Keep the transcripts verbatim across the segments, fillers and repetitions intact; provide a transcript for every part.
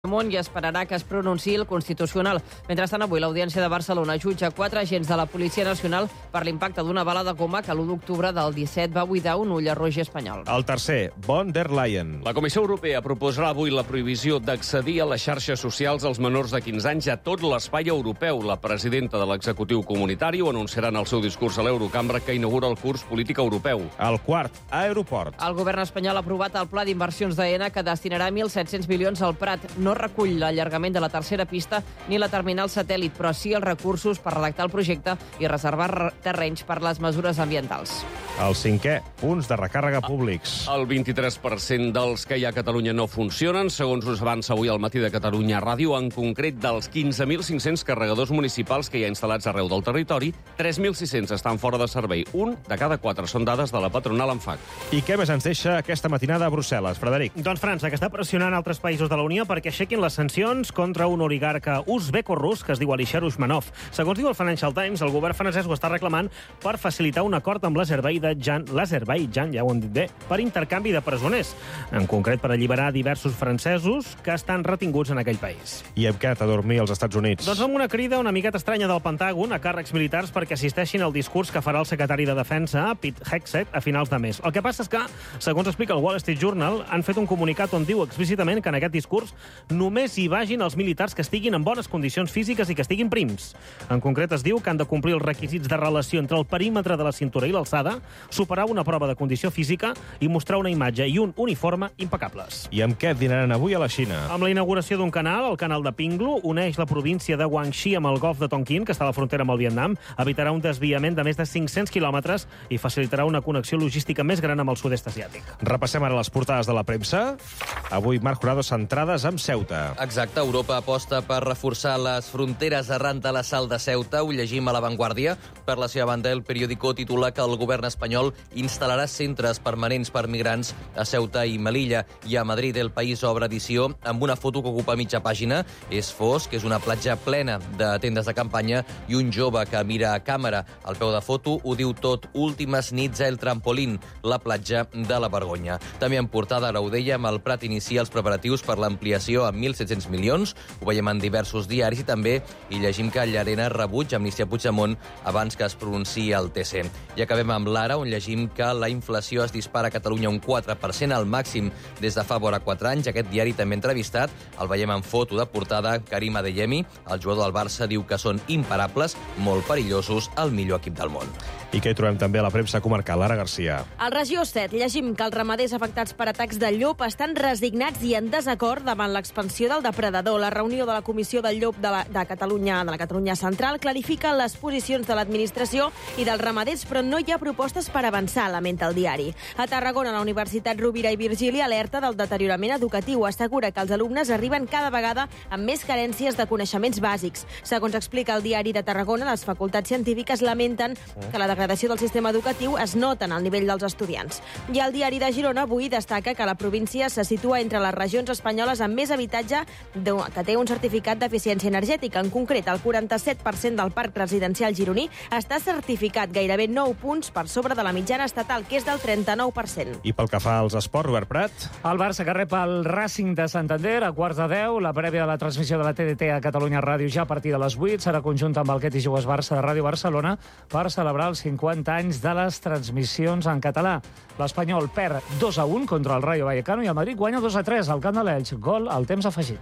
Món i esperarà que es pronunciï el Constitucional. Mentrestant, avui l'Audiència de Barcelona jutja quatre agents de la Policia Nacional per l'impacte d'una bala de goma que l'u d'octubre del disset va buidar un ull roig espanyol. El tercer, von der Leyen. La Comissió Europea proposarà avui la prohibició d'accedir a les xarxes socials als menors de quinze anys a tot l'espai europeu. La presidenta de l'executiu comunitari ho anunciarà en el seu discurs a l'Eurocambra que inaugura el curs Política Europeu. El quart, aeroport. El govern espanyol ha aprovat el pla d'inversions d'Aena que destinarà mil set-cents milions al Prat. No recull l'allargament de la tercera pista ni la terminal satèl·lit, però sí els recursos per redactar el projecte i reservar terrenys per les mesures ambientals. El cinquè, punts de recàrrega públics. El vint-i-tres per cent dels que hi ha a Catalunya no funcionen, segons us avança avui al Matí de Catalunya Ràdio. En concret, dels quinze mil cinc-cents carregadors municipals que hi ha instal·lats arreu del territori, tres mil sis-cents estan fora de servei. Un de cada quatre són dades de la patronal ANFAC. I què més ens deixa aquesta matinada a Brussel·les, Frederic? Doncs França, que està pressionant altres països de la Unió perquè aixequin les sancions contra un oligarca uzbeko-rus que es diu Alisher Usmanov. Segons diu el Financial Times, el govern francès ho està reclamant per facilitar un acord amb l'Azerbaidjan, l'Azerbaidjan, ja ho hem dit bé, per intercanvi de presoners. En concret, per alliberar diversos francesos que estan retinguts en aquell país. I amb què ha de dormir als Estats Units? Doncs amb una crida una miqueta estranya del Pentàgon a càrrecs militars perquè assisteixin al discurs que farà el secretari de Defensa, Pete Hegseth, a finals de mes. El que passa és que, segons explica el Wall Street Journal, han fet un comunicat on diu explícitament que en aquest discurs només hi vagin els militars que estiguin en bones condicions físiques i que estiguin prims. En concret, es diu que han de complir els requisits de relació entre el perímetre de la cintura i l'alçada, superar una prova de condició física i mostrar una imatge i un uniforme impecables. I amb què dinaran avui a la Xina? Amb la inauguració d'un canal, el canal de Pinglu, uneix la província de Guangxi amb el golf de Tonkin, que està a la frontera amb el Vietnam, evitarà un desviament de més de cinc-cents quilòmetres i facilitarà una connexió logística més gran amb el sud-est asiàtic. Repassem ara les portades de la premsa. Avui, Marc Jurado, centrades amb Ceuta. Exacte, Europa aposta per reforçar les fronteres arran de l'assalt de Ceuta. Ho llegim a La Vanguardia. Per la seva banda, el periòdico titula que el govern espanyol instal·larà centres permanents per migrants a Ceuta i Melilla. I a Madrid, El País obre edició amb una foto que ocupa mitja pàgina. És fosc, és una platja plena de tendes de campanya i un jove que mira a càmera. Al peu de foto ho diu tot: últimes nits a El Trampolín, la platja de la Vergonya. També en portada, ara ho dèiem, el Prat inicia els preparatius per l'ampliació a mil set-cents milions. Ho veiem en diversos diaris i també hi llegim que Llarena rebutja Amnistia Puigdemont abans que es pronunciï el T C. I acabem amb l'Ara, on llegim que la inflació es dispara a Catalunya un quatre per cent, al màxim des de fa vora quatre anys. Aquest diari també entrevistat, el veiem en foto de portada, Karim Adeyemi, el jugador del Barça, diu que són imparables, molt perillosos, el millor equip del món. I què hi trobem també a la premsa comarcal, Lara Garcia? Al Regió set llegim que els ramaders afectats per atacs de llop estan resignats i en desacord davant l'expansió del depredador. La reunió de la Comissió del Llop de, la, de Catalunya, de la Catalunya Central, clarifica les posicions de l'administració i dels ramaders, però no hi ha propostes per avançar, lamenta el diari. A Tarragona, la Universitat Rovira i Virgili alerta del deteriorament educatiu. Assegura que els alumnes arriben cada vegada amb més carències de coneixements bàsics. Segons explica el diari de Tarragona, les facultats científiques lamenten que la degradació del sistema educatiu es nota en el nivell dels estudiants. I el diari de Girona avui destaca que la província se situa entre les regions espanyoles amb més habitatge que té un certificat d'eficiència energètica. En concret, el quaranta-set per cent del parc residencial gironí està certificat, gairebé nou punts per sobre de la mitjana estatal, que és del trenta-nou per cent. I pel que fa als esports, Robert Prat? El Barça que rep el Racing de Santander a quarts de deu. La prèvia de la transmissió de la T D T a Catalunya Ràdio ja a partir de les vuit. Serà conjunta amb el Quetis Joves Barça de Ràdio Barcelona per celebrar els cinquanta anys de les transmissions en català. L'Espanyol perd dos a un contra el Rayo Vallecano i el Madrid guanya dos a tres al camp de l'Elx. Gol al temps afegit.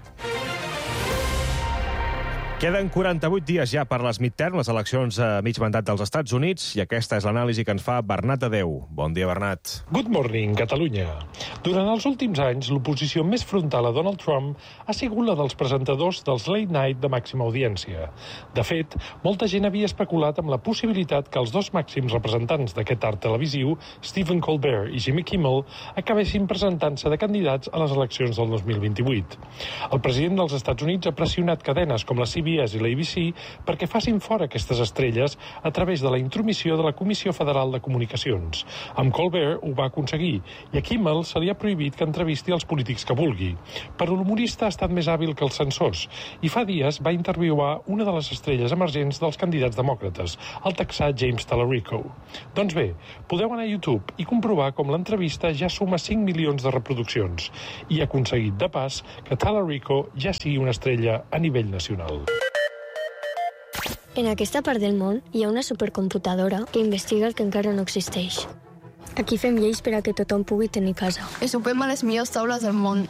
Queden quaranta-vuit dies ja per les midterm, les eleccions a mig mandat dels Estats Units, i aquesta és l'anàlisi que ens fa Bernat Adeu. Bon dia, Bernat. Good morning, Catalunya. Durant els últims anys, l'oposició més frontal a Donald Trump ha sigut la dels presentadors dels late night de màxima audiència. De fet, molta gent havia especulat amb la possibilitat que els dos màxims representants d'aquest art televisiu, Stephen Colbert i Jimmy Kimmel, acabessin presentant-se de candidats a les eleccions del dos mil vint-i-vuit. El president dels Estats Units ha pressionat cadenes com la C B S i la A B C perquè facin fora aquestes estrelles a través de la intromissió de la Comissió Federal de Comunicacions. Amb Colbert ho va aconseguir i a Kimmel se li li ha prohibit que entrevisti els polítics que vulgui. Però l'humorista ha estat més hàbil que els censors i fa dies va interviuar una de les estrelles emergents dels candidats demòcrates, el texà James Tallarico. Doncs bé, podeu anar a YouTube i comprovar com l'entrevista ja suma cinc milions de reproduccions i ha aconseguit, de pas, que Tallarico ja sigui una estrella a nivell nacional. En aquesta part del món hi ha una supercomputadora que investiga el que encara no existeix. Aquí fem lleis per a que tothom pugui tenir casa. I sopem a les millors taules del món.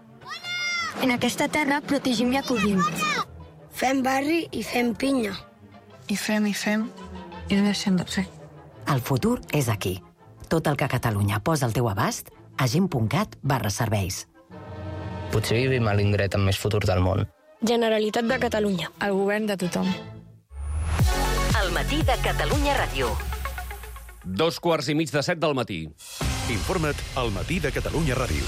En aquesta terra protegim i acollim. Fem barri i fem pinya. I fem, i fem, i no deixem de fer. El futur és aquí. Tot el que Catalunya posa al teu abast a gent.cat barra serveis. Potser vivim a l'indret amb més futur del món. Generalitat de Catalunya. El govern de tothom. El matí de Catalunya Ràdio. Dos quarts i mig de set del matí. Informa't al matí de Catalunya Ràdio.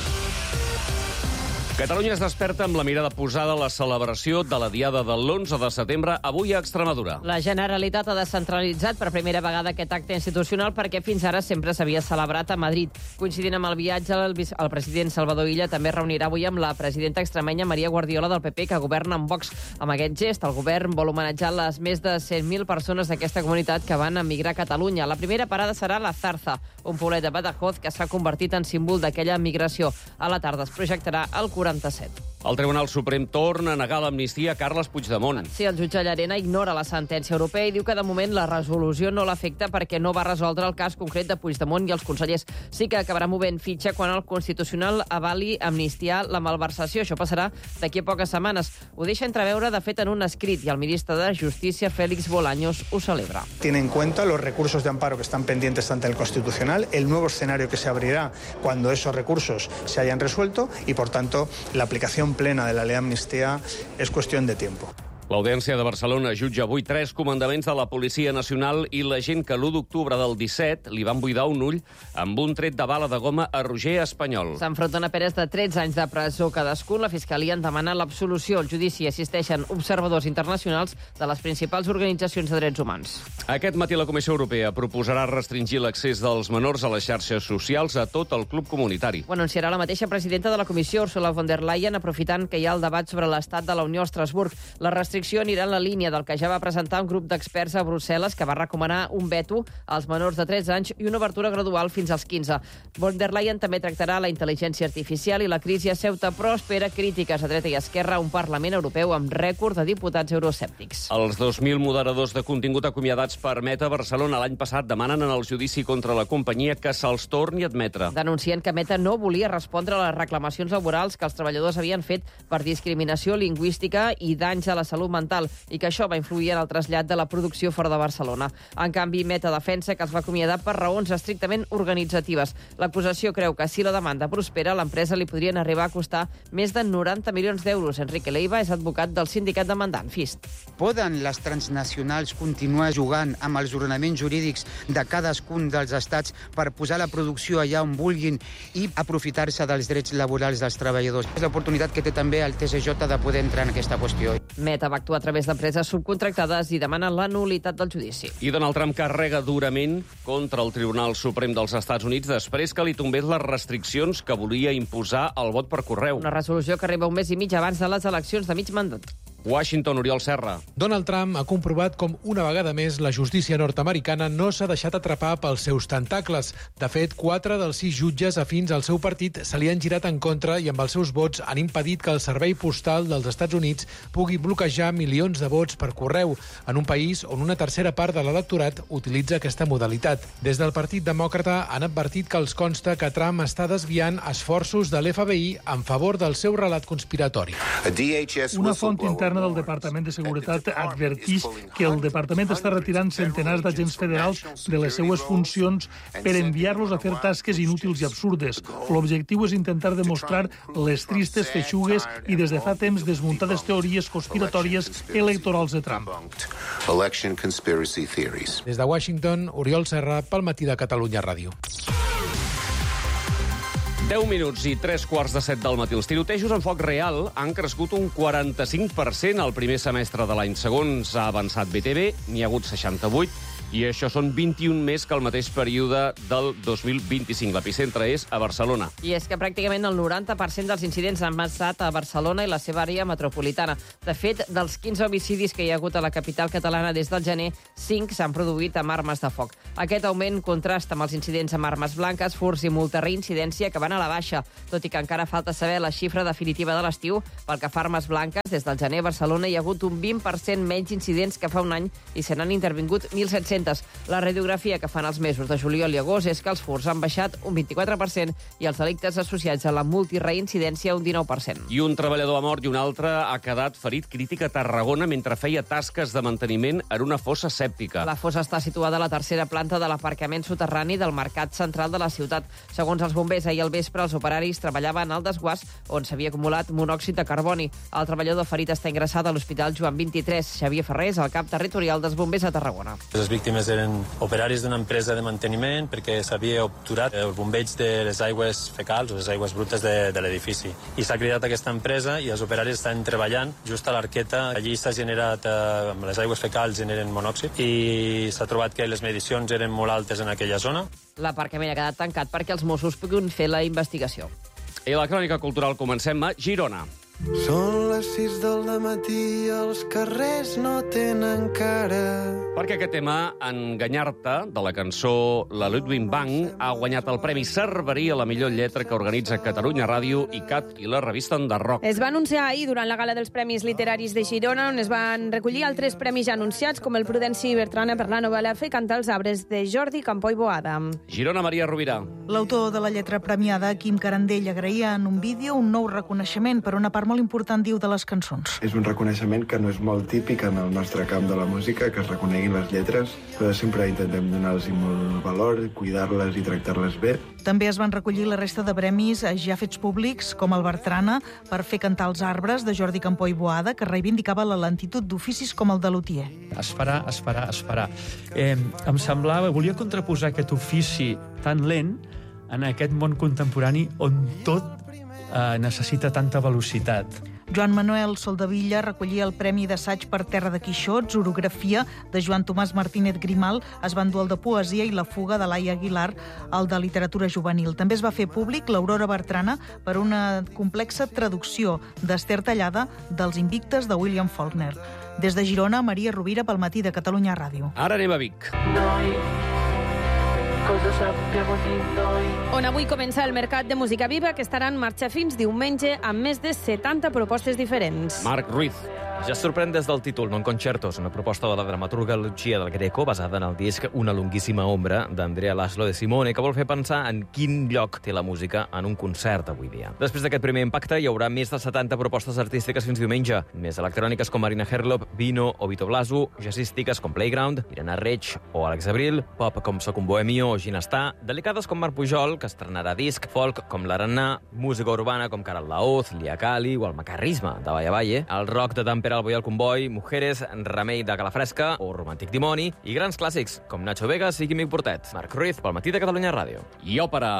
Catalunya es desperta amb la mirada posada a la celebració de la Diada de l'onze de setembre, avui a Extremadura. La Generalitat ha descentralitzat per primera vegada aquest acte institucional perquè fins ara sempre s'havia celebrat a Madrid. Coincidint amb el viatge, el, el president Salvador Illa també es reunirà avui amb la presidenta extremenya Maria Guardiola del P P, que governa amb Vox. Amb aquest gest, el govern vol homenatjar les més de cent mil persones d'aquesta comunitat que van emigrar a Catalunya. La primera parada serà la Zarza, un poblet de Badajoz que s'ha convertit en símbol d'aquella migració. A la tarda es projectarà el quaranta-set. El Tribunal Suprem torna a negar l'amnistia a Carles Puigdemont. Sí, el jutge Llarena ignora la sentència europea i diu que de moment la resolució no l'afecta perquè no va resoldre el cas concret de Puigdemont i els consellers. Sí que acabarà movent fitxa quan el Constitucional avali amnistiar la malversació. Això passarà d'aquí a poques setmanes. Ho deixa entreveure, de fet, en un escrit, i el ministre de Justícia, Félix Bolaños, ho celebra. Tiene en cuenta los recursos de amparo que están pendientes ante el Constitucional, el nuevo escenario que se abrirá cuando esos recursos se hayan resuelto y, por tanto, la aplicación plena de la ley de amnistía es cuestión de tiempo. L'Audiència de Barcelona jutja avui tres comandaments de la Policia Nacional i l'agent que l'u d'octubre del disset li van buidar un ull amb un tret de bala de goma a Roger Espanyol. S'enfronten a penes de tretze anys de presó cadascun. La Fiscalia en demana l'absolució. Al judici assisteixen observadors internacionals de les principals organitzacions de drets humans. Aquest matí la Comissió Europea proposarà restringir l'accés dels menors a les xarxes socials a tot el club comunitari. Ho anunciarà la mateixa presidenta de la Comissió, Ursula von der Leyen, aprofitant que hi ha el debat sobre l'estat de la Unió a Estrasburg. La restricció anirà en la línia del que ja va presentar un grup d'experts a Brussel·les que va recomanar un veto als menors de tretze anys i una obertura gradual fins als quinze. Von der Leyen també tractarà la intel·ligència artificial i la crisi a Ceuta, però espera crítiques a dreta i esquerra a un Parlament Europeu amb rècord de diputats euroscèptics. Els dos mil moderadors de contingut acomiadats per Meta a Barcelona l'any passat demanen en el judici contra la companyia que se'ls torni a admetre. Denuncien que Meta no volia respondre a les reclamacions laborals que els treballadors havien fet per discriminació lingüística i danys a la salut mental i que això va influir en el trasllat de la producció fora de Barcelona. En canvi, Meta defensa que els va acomiadar per raons estrictament organitzatives. L'acusació creu que si la demanda prospera, l'empresa li podrien arribar a costar més de noranta milions d'euros. Enrique Leiva és advocat del sindicat demandant, FIST. Poden les transnacionals continuar jugant amb els ordenaments jurídics de cadascun dels estats per posar la producció allà on vulguin i aprofitar-se dels drets laborals dels treballadors? És l'oportunitat que té també el T S J de poder entrar en aquesta qüestió. Meta va actuar a través d'empreses subcontractades i demana la nul·litat del judici. I Donald Trump carrega durament contra el Tribunal Suprem dels Estats Units després que li tombés les restriccions que volia imposar el vot per correu. Una resolució que arriba un mes i mig abans de les eleccions de mig mandat. Washington, Oriol Serra. Donald Trump ha comprovat com una vegada més la justícia nord-americana no s'ha deixat atrapar pels seus tentacles. De fet, quatre dels sis jutges afins al seu partit se li han girat en contra i amb els seus vots han impedit que el servei postal dels Estats Units pugui bloquejar milions de vots per correu en un país on una tercera part de l'electorat utilitza aquesta modalitat. Des del Partit Demòcrata han advertit que els consta que Trump està desviant esforços de l'F B I en favor del seu relat conspiratori. Una font interna del Departament de Seguretat advertís que el departament està retirant centenars d'agents federals de les seues funcions per enviar-los a fer tasques inútils i absurdes. L'objectiu és intentar demostrar les tristes feixugues i des de fa temps desmuntades teories conspiratòries electorals de Trump. Des de Washington, Oriol Serra, pel Matí de Catalunya Ràdio. deu minuts i tres quarts de set del matí. Els tirotejos en foc real han crescut un quaranta-cinc per cent al primer semestre de l'any. Segons ha avançat B T V, n'hi ha hagut seixanta-vuit I això són vint-i-un més que el mateix període del dos mil vint-i-cinc. L'epicentre és a Barcelona. I és que pràcticament el noranta per cent dels incidents han passat a Barcelona i la seva àrea metropolitana. De fet, dels quinze homicidis que hi ha hagut a la capital catalana des del gener, cinc s'han produït amb armes de foc. Aquest augment contrasta amb els incidents amb armes blanques, furts i molta reincidència que van a la baixa, tot i que encara falta saber la xifra definitiva de l'estiu. Pel que fa a armes blanques, des del gener a Barcelona hi ha hagut un vint per cent menys incidents que fa un any i se n'han intervingut mil set-cents. La radiografia que fan els mesos de juliol i agost és que els furts han baixat un vint-i-quatre per cent i els delictes associats a la multireincidència un dinou per cent. I un treballador ha mort i un altre ha quedat ferit crític a Tarragona mentre feia tasques de manteniment en una fossa sèptica. La fossa està situada a la tercera planta de l'aparcament soterrani del mercat central de la ciutat. Segons els bombers, ahir al vespre els operaris treballaven al desguàs on s'havia acumulat monòxid de carboni. El treballador ferit està ingressat a l'Hospital Joan vint-i-tres. Xavier Ferrés, el cap territorial dels bombers a Tarragona. Les víctimes eren operaris d'una empresa de manteniment perquè s'havia obturat el bombeig de les aigües fecals o les aigües brutes de, de l'edifici. I s'ha cridat aquesta empresa i els operaris estan treballant just a l'arqueta. Allí s'ha generat, eh, amb les aigües fecals generen monòxid i s'ha trobat que les medicions eren molt altes en aquella zona. L'aparcament ha quedat tancat perquè els Mossos puguin fer la investigació. I la crònica cultural comencem a Girona. Són les sis del matí, els carrers no tenen cara. Perquè aquest tema, Enganyar-te, de la cançó La Ludwig Bank, ha guanyat el Premi Cerverí a la millor lletra que organitza Catalunya Ràdio, I C A T i la revista Enderroc. Es va anunciar ahir durant la gala dels Premis Literaris de Girona, on es van recollir altres premis ja anunciats, com el Prudenci Bertrana per la novel·la Fer cantar els arbres, de Jordi Campo i Boada. Girona, Maria Rovira. L'autor de la lletra premiada, Quim Carandell, agraïa en un vídeo un nou reconeixement per una part molt important, diu, de les cançons. És un reconeixement que no és molt típic en el nostre camp de la música, que es reconeguin les lletres, però sempre intentem donar-los molt valor, cuidar-les i tractar-les bé. També es van recollir la resta de premis ja fets públics, com el Bertrana per Fer cantar els arbres, de Jordi Campo i Boada, que reivindicava la lentitud d'oficis com el de lutier. Esperar, esperar, esperar. Eh, em semblava, volia contraposar aquest ofici tan lent en aquest món contemporani on tot eh, necessita tanta velocitat. Joan Manuel Soldevilla recollia el Premi d'Assaig per Terra de Quixots, Orografia, de Joan Tomàs Martínez Grimal, es van dur el de Poesia i La fuga, de Laia Aguilar, el de Literatura Juvenil. També es va fer públic l'Aurora Bertrana per una complexa traducció d'Ester Tallada dels Invictes, de William Faulkner. Des de Girona, Maria Rovira, pel Matí de Catalunya Ràdio. Ara anem a Vic. Noi. On avui comença el Mercat de Música Viva, que estarà en marxa fins diumenge amb més de setanta propostes diferents. Marc Ruiz. Ja sorprèn des del títol, Non Concertos, una proposta de la dramaturga Lucia del Greco basada en el disc Una longuíssima ombra d'Andrea Laszlo de Simone, que vol fer pensar en quin lloc té la música en un concert avui dia. Després d'aquest primer impacte hi haurà més de setanta propostes artístiques fins diumenge, més electròniques com Marina Herlop, Vino o Vito Blasu, jazzístiques com Playground, Irene Reig o Àlex Abril, pop com Soc un bohemio o Ginestà, delicades com Marc Pujol, que estrenarà disc, folk com l'Arannà, música urbana com Caral Laoz, Lia Cali o el macarrisme de Valle Valle, el rock de Tamper al Boi al Comboi, Mujeres, Remei de Calafresca o Romàntic Dimoni, i grans clàssics com Nacho Vegas i Químic Portet. Marc Ruiz, pel Matí de Catalunya Ràdio. I òpera.